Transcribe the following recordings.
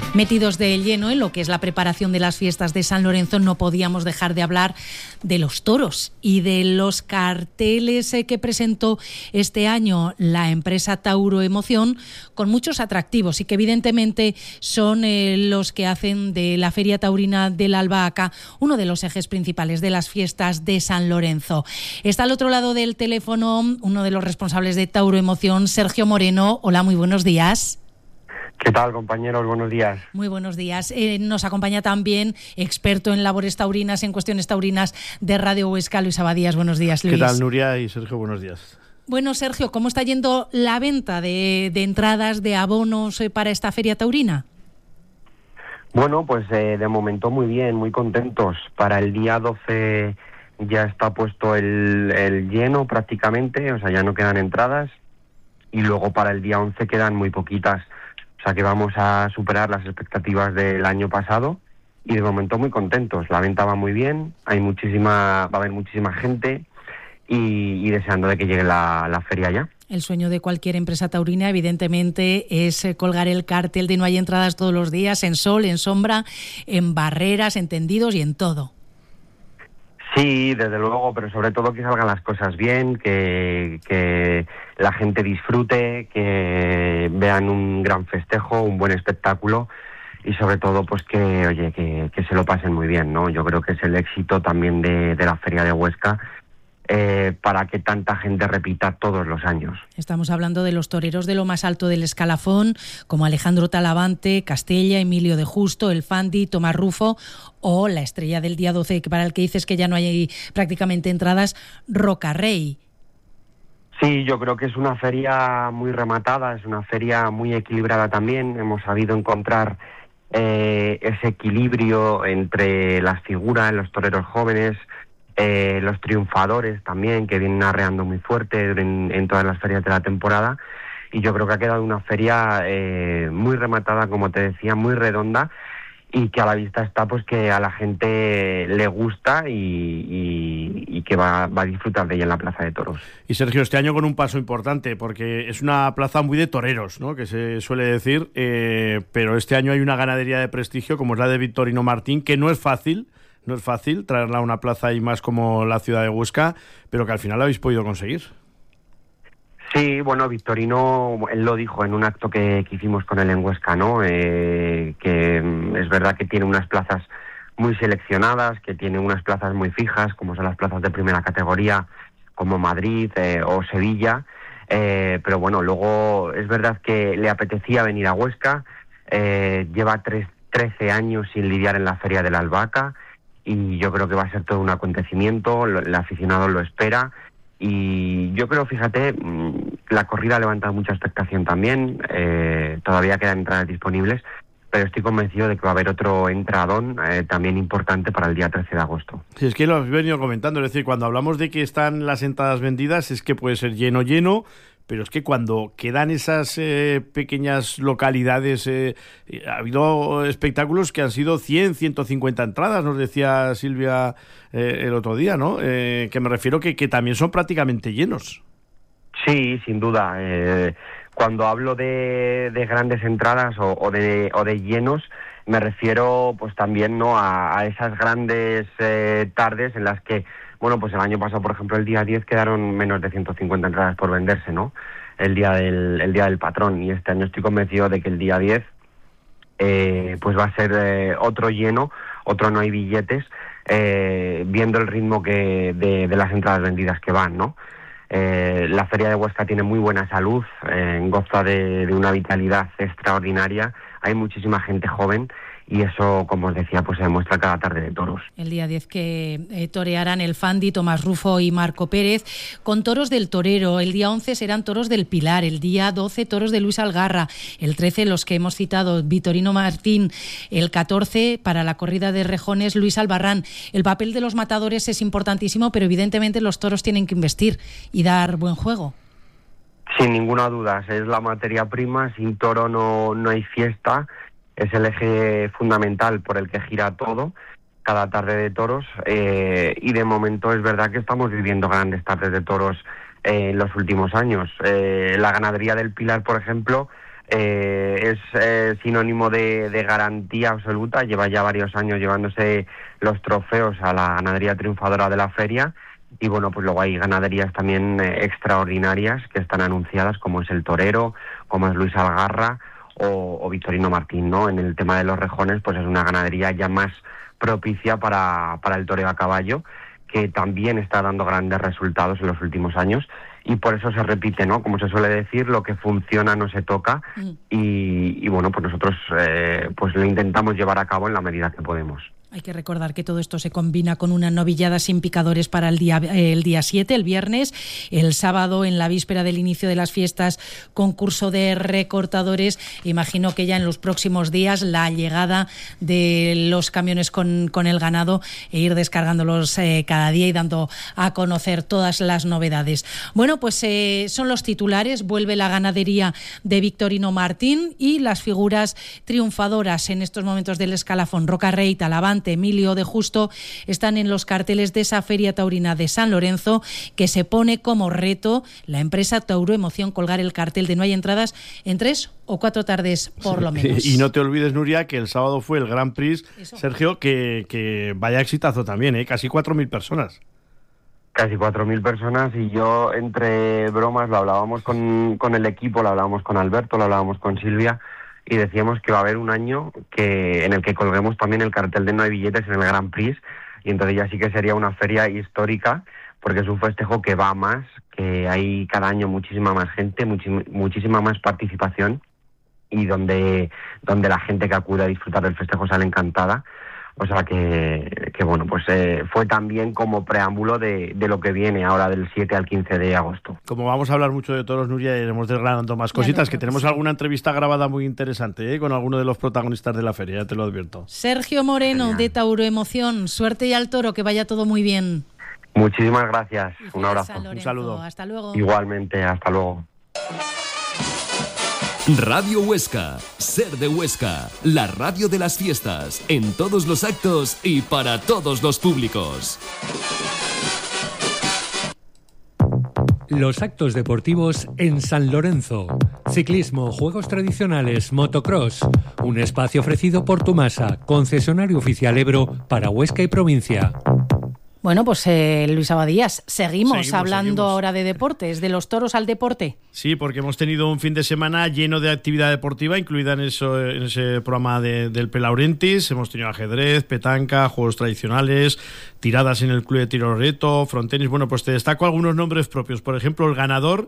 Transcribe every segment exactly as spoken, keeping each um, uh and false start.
Metidos de lleno en lo que es la preparación de las fiestas de San Lorenzo, no podíamos dejar de hablar de los toros y de los carteles que presentó este año la empresa Tauro Emoción, con muchos atractivos y que evidentemente son eh, los que hacen de la Feria Taurina de la Albahaca uno de los ejes principales de las fiestas de San Lorenzo. Está al otro lado del teléfono uno de los responsables de Tauro Emoción, Sergio Moreno. Hola, muy buenos días. ¿Qué tal, compañeros? Buenos días. Muy buenos días. Eh, nos acompaña también, experto en labores taurinas, en cuestiones taurinas de Radio Huesca, Luis Abadías. Buenos días, Luis. ¿Qué tal, Nuria y Sergio? Buenos días. Bueno, Sergio, ¿cómo está yendo la venta de, de entradas, de abonos eh, para esta feria taurina? Bueno, pues eh, de momento muy bien, muy contentos. Para el día doce ya está puesto el, el lleno prácticamente, o sea, ya no quedan entradas. Y luego para el día once quedan muy poquitas. O sea que vamos a superar las expectativas del año pasado y de momento muy contentos. La venta va muy bien, hay muchísima, va a haber muchísima gente y, y deseando de que llegue la, la feria ya. El sueño de cualquier empresa taurina, evidentemente, es colgar el cartel de no hay entradas todos los días, en sol, en sombra, en barreras, en tendidos y en todo. Sí, desde luego, pero sobre todo que salgan las cosas bien, que, que la gente disfrute, que vean un gran festejo, un buen espectáculo y sobre todo pues que, oye, que, que se lo pasen muy bien, ¿no? Yo creo que es el éxito también de, de la Feria de Huesca, Eh, para que tanta gente repita todos los años. Estamos hablando de los toreros de lo más alto del escalafón, como Alejandro Talavante, Castella, Emilio de Justo, El Fandi, Tomás Rufo, o la estrella del día doce, para el que dices que ya no hay prácticamente entradas, Rocarrey. Sí, yo creo que es una feria muy rematada, es una feria muy equilibrada también. Hemos sabido encontrar eh, ese equilibrio entre las figuras, los toreros jóvenes, Eh, los triunfadores también, que vienen arreando muy fuerte en, en todas las ferias de la temporada, y yo creo que ha quedado una feria eh, muy rematada, como te decía, muy redonda, y que a la vista está pues que a la gente le gusta y, y, y que va, va a disfrutar de ella en la Plaza de Toros. Y Sergio, este año con un paso importante, porque es una plaza muy de toreros, ¿no?, que se suele decir, eh, pero este año hay una ganadería de prestigio como es la de Victorino Martín, que no es fácil, No es fácil traerla a una plaza y más como la ciudad de Huesca, pero que al final lo habéis podido conseguir. Sí, bueno, Victorino, él lo dijo en un acto que, que hicimos con él en Huesca, ¿no? Eh, que es verdad que tiene unas plazas muy seleccionadas, que tiene unas plazas muy fijas, como son las plazas de primera categoría, como Madrid eh, o Sevilla, eh, pero bueno, luego es verdad que le apetecía venir a Huesca, eh, lleva tres, trece años sin lidiar en la Feria de la Albahaca, y yo creo que va a ser todo un acontecimiento, el aficionado lo espera, y yo creo, fíjate, la corrida ha levantado mucha expectación también, eh, todavía quedan entradas disponibles, pero estoy convencido de que va a haber otro entradón eh, también importante para el día trece de agosto. Sí, es que lo has venido comentando, es decir, cuando hablamos de que están las entradas vendidas, es que puede ser lleno, lleno, pero es que cuando quedan esas eh, pequeñas localidades, eh, ha habido espectáculos que han sido cien, ciento cincuenta entradas, nos decía Silvia eh, el otro día, ¿no? Eh, que me refiero que, que también son prácticamente llenos. Sí, sin duda. Eh, cuando hablo de, de grandes entradas o, o, de, o de llenos, me refiero pues también, ¿no?, a, a esas grandes eh, tardes en las que, bueno, pues el año pasado, por ejemplo, el día diez quedaron menos de ciento cincuenta entradas por venderse, ¿no?, el día del, el día del patrón, y este año estoy convencido de que el día diez eh, pues va a ser eh, otro lleno, otro no hay billetes, eh, viendo el ritmo que de, de las entradas vendidas que van, ¿no? Eh, la Feria de Huesca tiene muy buena salud, eh, goza de, de una vitalidad extraordinaria, hay muchísima gente joven y eso, como os decía, pues se demuestra cada tarde de toros. El día diez que eh, torearán El Fandi, Tomás Rufo y Marco Pérez, con toros del Torero. El día once serán toros del Pilar, el día doce toros de Luis Algarra, el trece los que hemos citado, Victorino Martín, el catorce para la corrida de rejones, Luis Albarrán. El papel de los matadores es importantísimo, pero evidentemente los toros tienen que investir y dar buen juego. Sin ninguna duda, es la materia prima, sin toro no, no hay fiesta, es el eje fundamental por el que gira todo, cada tarde de toros, eh, y de momento es verdad que estamos viviendo grandes tardes de toros eh, en los últimos años. Eh, la ganadería del Pilar, por ejemplo, Eh, es eh, sinónimo de, de garantía absoluta, lleva ya varios años llevándose los trofeos a la ganadería triunfadora de la feria, y bueno, pues luego hay ganaderías también eh, extraordinarias que están anunciadas, como es el Torero, como es Luis Algarra o, o Victorino Martín, ¿no? En el tema de los rejones, pues es una ganadería ya más propicia para, para el toreo a caballo, que también está dando grandes resultados en los últimos años, y por eso se repite, ¿no? Como se suele decir, lo que funciona no se toca, mm. y, y bueno, pues nosotros eh, pues lo intentamos llevar a cabo en la medida que podemos. Hay que recordar que todo esto se combina con una novillada sin picadores para el día el día siete, el viernes. El sábado, en la víspera del inicio de las fiestas, concurso de recortadores. Imagino que ya en los próximos días la llegada de los camiones con, con el ganado, e ir descargándolos eh, cada día y dando a conocer todas las novedades. Bueno, pues eh, son los titulares. Vuelve la ganadería de Victorino Martín y las figuras triunfadoras en estos momentos del escalafón. Roca Rey, Talavante, Emilio de Justo están en los carteles de esa Feria Taurina de San Lorenzo, que se pone como reto la empresa Tauro Emoción colgar el cartel de no hay entradas en tres o cuatro tardes por lo menos. Y no te olvides, Nuria, que el sábado fue el Grand Prix, Eso. Sergio, que, que vaya exitazo también, ¿eh? Casi cuatro mil personas. Casi cuatro mil personas, y yo, entre bromas, lo hablábamos con, con el equipo, lo hablábamos con Alberto, lo hablábamos con Silvia, y decíamos que va a haber un año que en el que colguemos también el cartel de no hay billetes en el Grand Prix, y entonces ya sí que sería una feria histórica, porque es un festejo que va más, que hay cada año muchísima más gente, muchi- muchísima más participación, y donde, donde la gente que acude a disfrutar del festejo sale encantada. O sea que, que bueno, pues eh, fue también como preámbulo de, de lo que viene ahora del siete al quince de agosto. Como vamos a hablar mucho de toros, Nuria, iremos desgranando más cositas, no, que tenemos sí. alguna entrevista grabada muy interesante ¿eh? con alguno de los protagonistas de la feria, ya te lo advierto. Sergio Moreno, Genial. de Tauro Emoción, suerte y al toro, que vaya todo muy bien. Muchísimas gracias, un abrazo. Un saludo. Hasta luego. Igualmente, hasta luego. Radio Huesca, Ser de Huesca, la radio de las fiestas, en todos los actos y para todos los públicos. Los actos deportivos en San Lorenzo. Ciclismo, juegos tradicionales, motocross. Un espacio ofrecido por Tumasa, concesionario oficial Ebro para Huesca y provincia. Bueno, pues eh, Luis Abadías, seguimos, seguimos hablando seguimos. ahora de deportes, de los toros al deporte. Sí, porque hemos tenido un fin de semana lleno de actividad deportiva, incluida en, eso, en ese programa de, del Pelaurentis. Hemos tenido ajedrez, petanca, juegos tradicionales, tiradas en el Club de Tiro Reto, frontenis. Bueno, pues te destaco algunos nombres propios. Por ejemplo, el ganador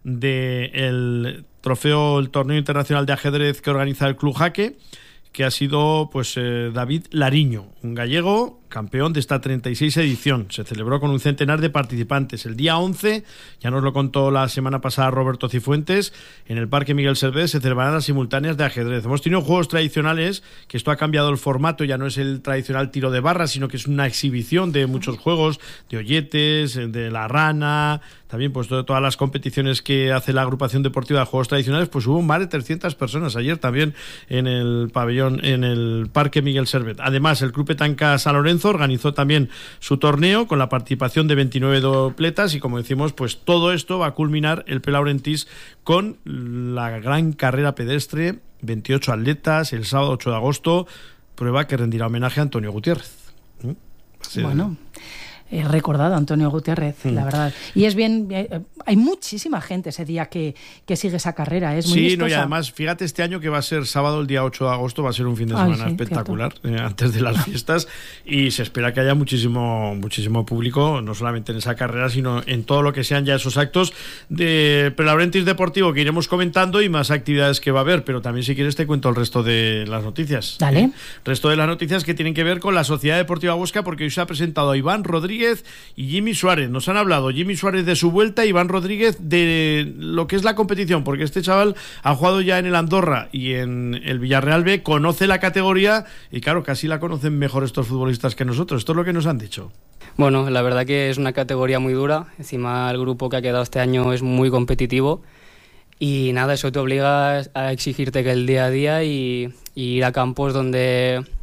del trofeo, el torneo internacional de ajedrez que organiza el Club Jaque, que ha sido pues eh, David Lariño, un gallego, campeón de esta treinta y seis edición. Se celebró con un centenar de participantes. El día once, ya nos lo contó la semana pasada Roberto Cifuentes, en el Parque Miguel Servet se celebrarán las simultáneas de ajedrez. Hemos tenido juegos tradicionales, que esto ha cambiado el formato, ya no es el tradicional tiro de barra, sino que es una exhibición de muchos juegos, de olletes, de la rana, también pues de todas las competiciones que hace la agrupación deportiva de juegos tradicionales. Pues hubo más de trescientas personas ayer también en el pabellón, en el Parque Miguel Servet. Además, el Club Petanca San Lorenzo organizó también su torneo con la participación de veintinueve dopletas, y como decimos, pues todo esto va a culminar el Pelaurentis con la gran carrera pedestre, veintiocho atletas, el sábado ocho de agosto, prueba que rendirá homenaje a Antonio Gutiérrez. ¿Sí? Bueno, he recordado a Antonio Gutiérrez, mm. la verdad. Y es bien, hay muchísima gente ese día que, que sigue esa carrera, es muy Sí, vistosa. No, y además, fíjate, este año que va a ser sábado, el día ocho de agosto, va a ser un fin de semana Ay, sí, espectacular, eh, antes de las fiestas, y se espera que haya muchísimo muchísimo público, no solamente en esa carrera, sino en todo lo que sean ya esos actos de Pelaurentis Deportivo que iremos comentando, y más actividades que va a haber, pero también si quieres te cuento el resto de las noticias. Dale. ¿eh? Resto de las noticias que tienen que ver con la Sociedad Deportiva Huesca, porque hoy se ha presentado a Iván Rodríguez y Jimmy Suárez. Nos han hablado Jimmy Suárez de su vuelta, Iván Rodríguez de lo que es la competición, porque este chaval ha jugado ya en el Andorra y en el Villarreal B, conoce la categoría y claro, casi la conocen mejor estos futbolistas que nosotros. Esto es lo que nos han dicho. Bueno, la verdad que es una categoría muy dura. Encima el grupo que ha quedado este año es muy competitivo y nada, eso te obliga a exigirte que el día a día y, y ir a campos donde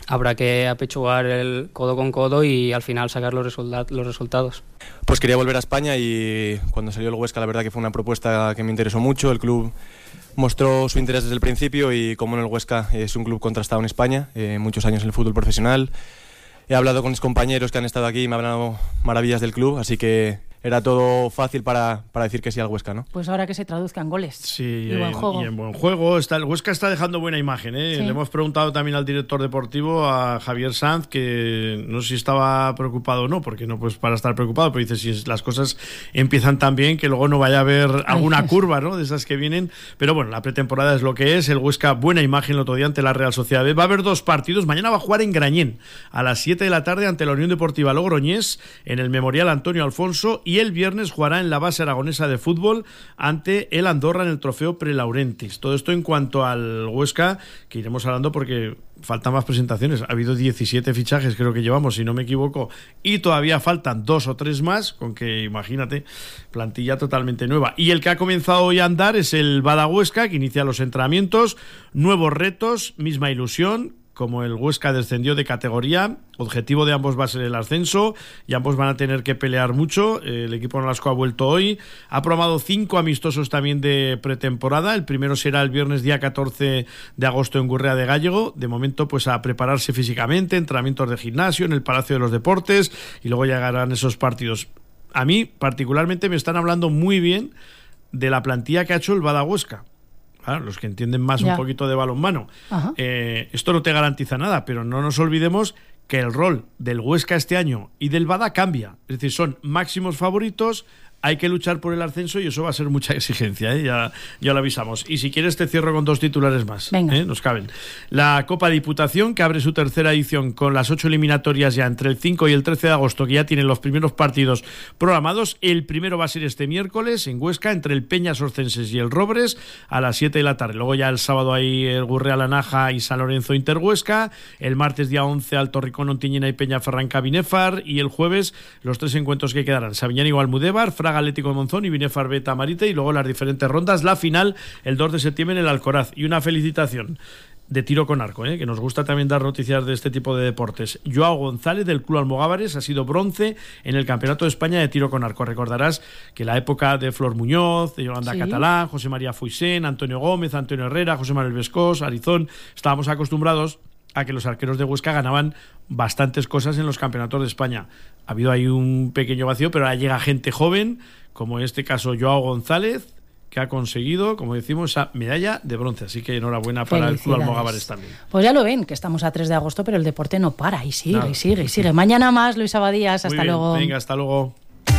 habrá que apechugar el codo con codo y al final sacar los, resulta- los resultados. Pues quería volver a España y cuando salió el Huesca la verdad que fue una propuesta que me interesó mucho. El club mostró su interés desde el principio y como en el Huesca es un club contrastado en España, eh, muchos años en el fútbol profesional. He hablado con mis compañeros que han estado aquí y me han hablado maravillas del club, así que era todo fácil para, para decir que sí al Huesca, ¿no? Pues ahora que se traduzcan goles. Sí, y buen juego. Y en buen juego. Está, el Huesca está dejando buena imagen, ¿eh? Sí. Le hemos preguntado también al director deportivo, a Javier Sanz, que no sé si estaba preocupado o no, porque no pues para estar preocupado, pero dice si las cosas empiezan tan bien que luego no vaya a haber alguna Ay, curva, ¿no? De esas que vienen. Pero bueno, la pretemporada es lo que es. El Huesca, buena imagen el otro día ante la Real Sociedad. Va a haber dos partidos. Mañana va a jugar en Grañén a las siete de la tarde ante la Unión Deportiva Logroñés en el Memorial Antonio Alfonso, y el viernes jugará en la base aragonesa de fútbol ante el Andorra en el trofeo Prelaurentis. Todo esto en cuanto al Huesca, que iremos hablando porque faltan más presentaciones. Ha habido diecisiete fichajes, creo que llevamos, si no me equivoco, y todavía faltan dos o tres más, con que imagínate, plantilla totalmente nueva. Y el que ha comenzado hoy a andar es el Bada Huesca, que inicia los entrenamientos, nuevos retos, misma ilusión. Como el Huesca descendió de categoría, objetivo de ambos va a ser el ascenso y ambos van a tener que pelear mucho. El equipo Nolasco ha vuelto hoy, ha probado cinco amistosos también de pretemporada. El primero será el viernes día catorce de agosto en Gurrea de Gállego. De momento pues a prepararse físicamente, entrenamientos de gimnasio en el Palacio de los Deportes, y luego llegarán esos partidos. A mí particularmente me están hablando muy bien de la plantilla que ha hecho el Bada Huesca. Claro, los que entienden más ya. un poquito de balonmano. Eh, esto no te garantiza nada, pero no nos olvidemos que el rol del Huesca este año y del Bada cambia. Es decir, son máximos favoritos, hay que luchar por el ascenso y eso va a ser mucha exigencia, ¿eh? ya, ya lo avisamos. Y si quieres te cierro con dos titulares más, ¿eh? Nos caben. La Copa Diputación, que abre su tercera edición con las ocho eliminatorias ya entre el cinco y el trece de agosto, que ya tienen los primeros partidos programados. El primero va a ser este miércoles en Huesca, entre el Peñas Orcenses y el Robres, a las siete de la tarde. Luego ya el sábado hay el Gurrea La Naja y San Lorenzo Interhuesca. El martes día once Alto Ricón Ontiñena y Peñaferranca Binefar. Y el jueves los tres encuentros que quedarán: Sabiñán y Almudévar, Fraga Atlético de Monzón y Binefar Beta Marite, y luego las diferentes rondas. La final el dos de septiembre en el Alcoraz. Y una felicitación de tiro con arco, ¿eh? que nos gusta también dar noticias de este tipo de deportes. Joao González del Club Almogávares ha sido bronce en el Campeonato de España de tiro con arco. Recordarás que la época de Flor Muñoz, de Yolanda sí. Catalán, José María Fuisén, Antonio Gómez, Antonio Herrera, José Manuel Vescós, Arizón, estábamos acostumbrados a que los arqueros de Huesca ganaban bastantes cosas en los campeonatos de España. Ha habido ahí un pequeño vacío, pero ahora llega gente joven, como en este caso Joao González, que ha conseguido, como decimos, esa medalla de bronce. Así que enhorabuena para el Club Almogávares también. Pues ya lo ven, que estamos a tres de agosto, pero el deporte no para, y sigue, Nada. y sigue, y sigue. Mañana más, Luis Abadías, hasta luego. Venga, hasta luego.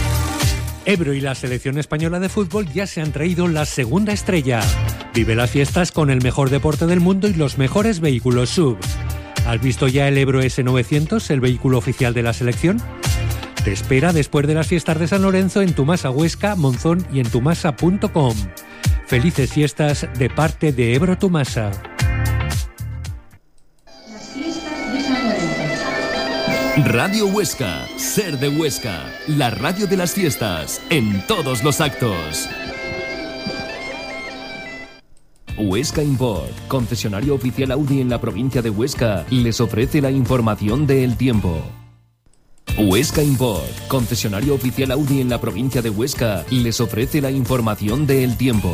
Ebro y la selección española de fútbol ya se han traído la segunda estrella. Vive las fiestas con el mejor deporte del mundo y los mejores vehículos S U V. ¿Has visto ya el Ebro ese novecientos, el vehículo oficial de la selección? Te espera después de las fiestas de San Lorenzo en Tumasa Huesca, Monzón y en tumasa punto com. Felices fiestas de parte de Ebro Tumasa. Las fiestas de San Lorenzo. Radio Huesca, Ser de Huesca, la radio de las fiestas, en todos los actos. Huesca Import, concesionario oficial Audi en la provincia de Huesca, les ofrece la información del tiempo. Huesca Import, concesionario oficial Audi en la provincia de Huesca, les ofrece la información del tiempo.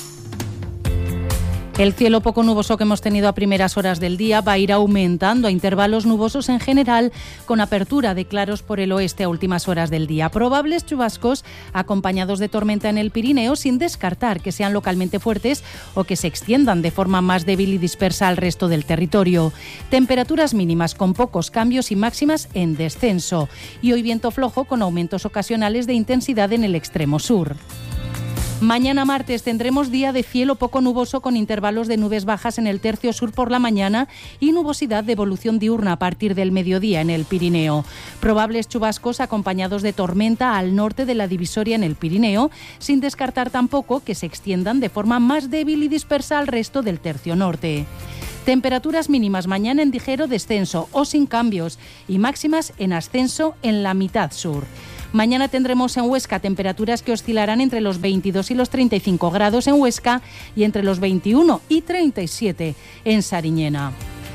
El cielo poco nuboso que hemos tenido a primeras horas del día va a ir aumentando a intervalos nubosos en general, con apertura de claros por el oeste a últimas horas del día. Probables chubascos acompañados de tormenta en el Pirineo, sin descartar que sean localmente fuertes o que se extiendan de forma más débil y dispersa al resto del territorio. Temperaturas mínimas con pocos cambios y máximas en descenso. Y hoy viento flojo con aumentos ocasionales de intensidad en el extremo sur. Mañana martes tendremos día de cielo poco nuboso con intervalos de nubes bajas en el tercio sur por la mañana y nubosidad de evolución diurna a partir del mediodía en el Pirineo. Probables chubascos acompañados de tormenta al norte de la divisoria en el Pirineo, sin descartar tampoco que se extiendan de forma más débil y dispersa al resto del tercio norte. Temperaturas mínimas mañana en ligero descenso o sin cambios y máximas en ascenso en la mitad sur. Mañana tendremos en Huesca temperaturas que oscilarán entre los veintidós y los treinta y cinco grados en Huesca y entre los veintiuno y treinta y siete en Sariñena.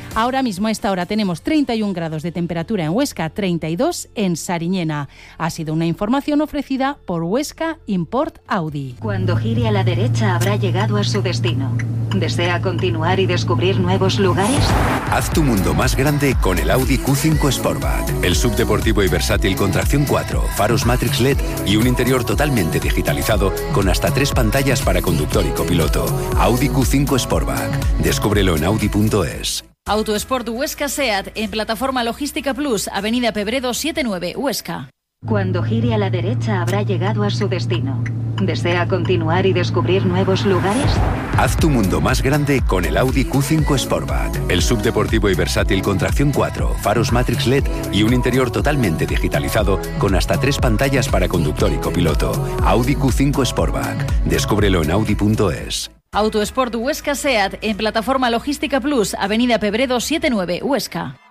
Ahora mismo a esta hora tenemos treinta y un grados de temperatura en Huesca, treinta y dos en Sariñena. Ha sido una información ofrecida por Huesca Import Audi. Cuando gire a la derecha habrá llegado a su destino. ¿Desea continuar y descubrir nuevos lugares? Haz tu mundo más grande con el Audi Q cinco Sportback. El subdeportivo y versátil con tracción cuatro, faros Matrix L E D y un interior totalmente digitalizado con hasta tres pantallas para conductor y copiloto. Audi Q cinco Sportback. Descúbrelo en audi punto es. Autosport Huesca SEAT en Plataforma Logística Plus, Avenida Pebredo setenta y nueve, Huesca. Cuando gire a la derecha habrá llegado a su destino. ¿Desea continuar y descubrir nuevos lugares? Haz tu mundo más grande con el Audi Q cinco Sportback. El subdeportivo y versátil con tracción cuatro, faros Matrix L E D y un interior totalmente digitalizado con hasta tres pantallas para conductor y copiloto. Audi Q cinco Sportback. Descúbrelo en audi punto es. Autosport Huesca SEAT en Plataforma Logística Plus, Avenida Pebredo setenta y nueve, Huesca.